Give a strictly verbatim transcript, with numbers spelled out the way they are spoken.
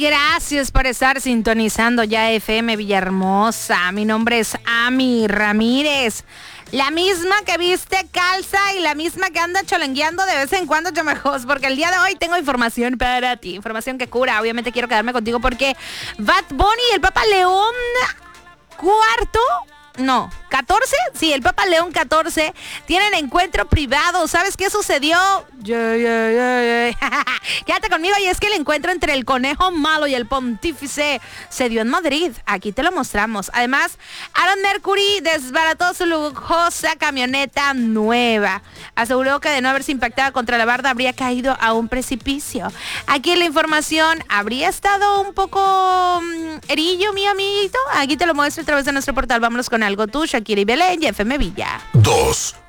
Gracias por estar sintonizando ya F M Villahermosa. Mi nombre es Ami Ramírez. La misma que viste calza y la misma que anda cholengueando de vez en cuando, chamajos, porque el día de hoy tengo información para ti, información que cura. Obviamente quiero quedarme contigo porque Bad Bunny y el Papa León cuarto, no, catorce, sí, el Papa León catorce tienen encuentro privado. ¿Sabes qué sucedió? Yeah, yeah, yeah, yeah. Quédate conmigo, y es que el encuentro entre el conejo malo y el pontífice se dio en Madrid. Aquí te lo mostramos. Además, Aaron Mercury desbarató su lujosa camioneta nueva. Aseguró que de no haberse impactado contra la barda habría caído a un precipicio. Aquí en la información, ¿habría estado un poco um, erillo, mi amiguito? Aquí te lo muestro a través de nuestro portal. Vámonos con algo tú, Shakira y Belén y F M Villa. Dos.